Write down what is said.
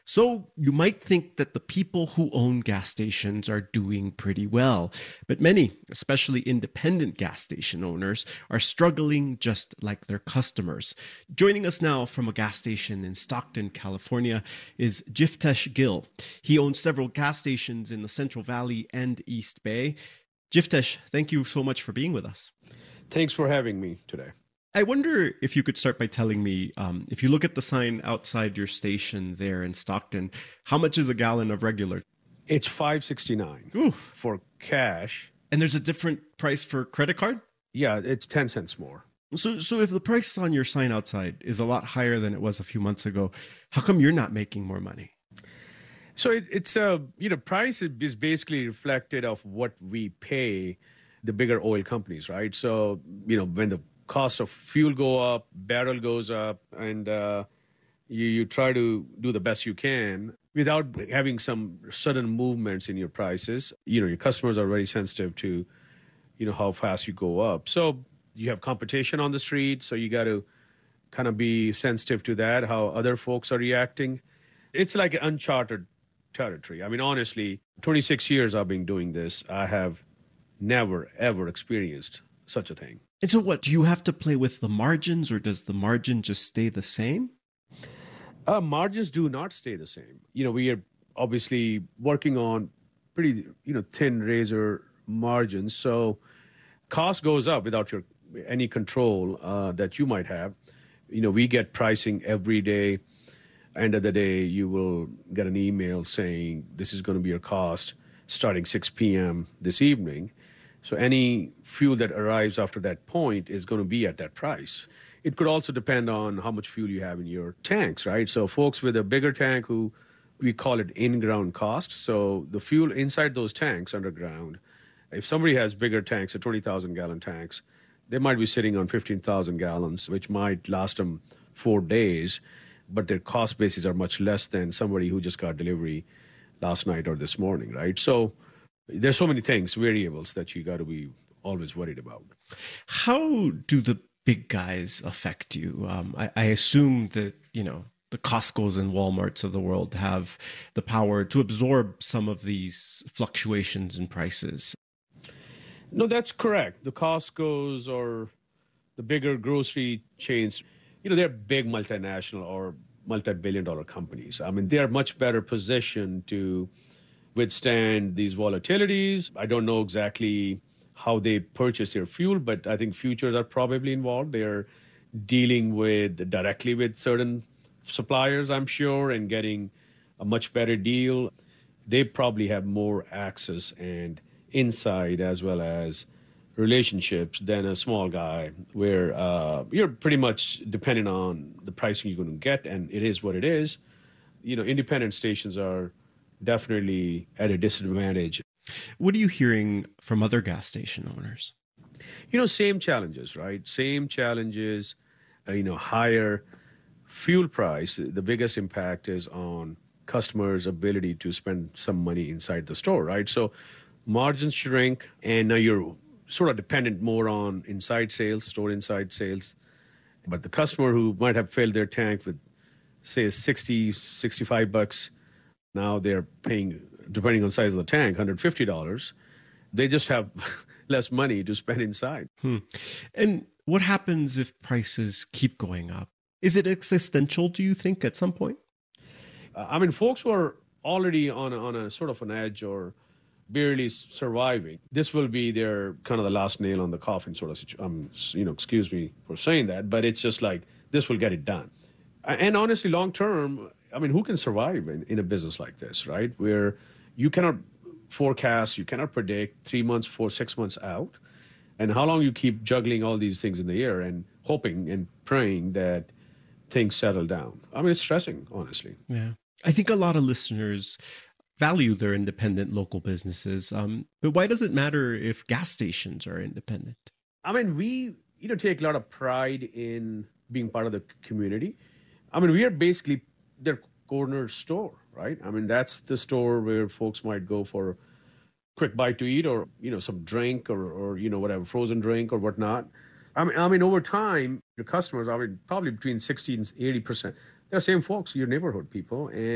So you might think that the people who own gas stations are doing pretty well, but many, especially independent gas station owners, are struggling just like their customers. Joining us now from a gas station in Stockton, California, is Jiftesh Gill. He owns several gas stations in the Central Valley and East Bay. Jiftesh, thank you so much for being with us. Thanks for having me today. I wonder if you could start by telling me, if you look at the sign outside your station there in Stockton, how much is a gallon of regular? It's $5.69 for cash. And there's a different price for credit card? Yeah, it's 10 cents more. So if the price on your sign outside is a lot higher than it was a few months ago, how come you're not making more money? So it's price is basically reflected of what we pay the bigger oil companies, right? So, when the cost of fuel go up, barrel goes up, and you try to do the best you can without having some sudden movements in your prices. Your customers are very sensitive to, how fast you go up. So you have competition on the street, so you got to kind of be sensitive to that, how other folks are reacting. It's like uncharted territory. I mean, honestly, 26 years I've been doing this. I have never, ever experienced such a thing. And so what, do you have to play with the margins, or does the margin just stay the same? Margins do not stay the same. We are obviously working on pretty, thin razor margins. So cost goes up without any control that you might have. We get pricing every day. End of the day, you will get an email saying this is going to be your cost starting 6 p.m. this evening. So any fuel that arrives after that point is going to be at that price. It could also depend on how much fuel you have in your tanks, right? So folks with a bigger tank, who we call it in-ground cost. So the fuel inside those tanks underground, if somebody has bigger tanks, 20,000-gallon tanks, they might be sitting on 15,000 gallons, which might last them 4 days, but their cost bases are much less than somebody who just got delivery last night or this morning, right? So there's so many things, variables that you got to be always worried about. How do the big guys affect you? I assume that, the Costcos and Walmarts of the world have the power to absorb some of these fluctuations in prices. No, that's correct. The Costcos or the bigger grocery chains, they're big multinational or multi-billion-dollar companies. I mean, they're much better positioned to withstand these volatilities. I don't know exactly how they purchase their fuel, but I think futures are probably involved. They're dealing directly with certain suppliers, I'm sure, and getting a much better deal. They probably have more access and insight as well as relationships than a small guy, where you're pretty much dependent on the pricing you're going to get, and it is what it is. Independent stations are definitely at a disadvantage. What are you hearing from other gas station owners? Same challenges, right? Same challenges, higher fuel price. The biggest impact is on customers' ability to spend some money inside the store, right? So margins shrink, and now you're sort of dependent more on inside sales, store inside sales. But the customer who might have filled their tank with, say, $65, now they're paying, depending on the size of the tank, $150. They just have less money to spend inside. And what happens if prices keep going up? Is it existential, do you think, at some point? Folks who are already on a sort of an edge or barely surviving, this will be their kind of the last nail on the coffin sort of situation. Excuse me for saying that, but it's just like, this will get it done. And honestly, long term, who can survive in a business like this, right? Where you cannot forecast, you cannot predict 3 months, 4, 6 months out. And how long you keep juggling all these things in the air and hoping and praying that things settle down. It's stressing, honestly. Yeah. I think a lot of listeners value their independent local businesses. But why does it matter if gas stations are independent? We take a lot of pride in being part of the community. We are basically their corner store, right? That's the store where folks might go for a quick bite to eat, or, some drink or whatever, frozen drink or whatnot. Over time, your customers, probably between 60 and 80%, they're the same folks, your neighborhood people. And